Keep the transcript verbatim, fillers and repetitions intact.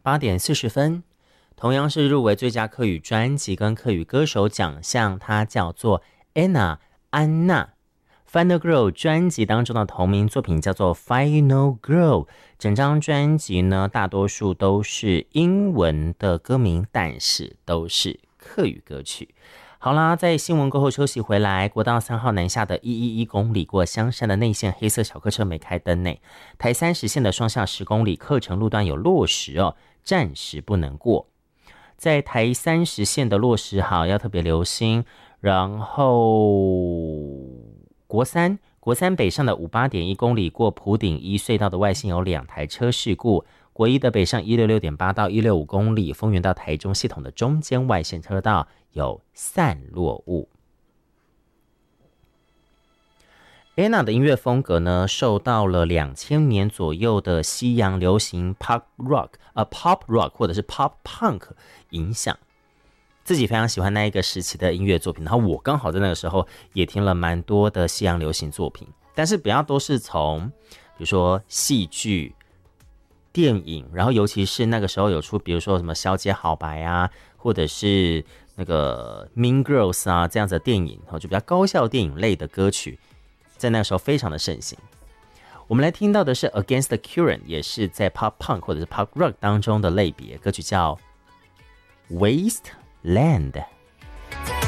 八点四十分，同样是入围最佳客语专辑跟客语歌手奖项，它叫做 Anna 安娜。Final Girl 专辑当中的同名作品叫做 Final Girl， 整张专辑呢大多数都是英文的歌名，但是都是客语歌曲。好啦，在新闻过后休息回来，国道三号南下的一一一公里过香山的内线黑色小客车没开灯内，台三十线的双向十公里课程路段有落石哦，暂时不能过。在台三十线的落石好要特别留心，然后国三国三北上的五八点一公里过埔顶一隧道的外线有两台车事故，国一的北上一六六点八到一六五公里丰原到台中系统的中间外线车道有散落物。Anna 的音乐风格呢，受到了两千年左右的西洋流行 pop rock、呃、pop rock 或者是 pop punk 影响，自己非常喜欢那一个时期的音乐作品，然后我刚好在那个时候也听了蛮多的西洋流行作品，但是比较都是从比如说戏剧、电影，然后尤其是那个时候有出比如说什么小姐好白啊，或者是那个 Mean Girls 啊这样子的电影，就比较高效电影类的歌曲，在那个时候非常的盛行。我们来听到的是 Against the Current， 也是在 pop punk 或者是 pop rock 当中的类别歌曲，叫 Wasteland。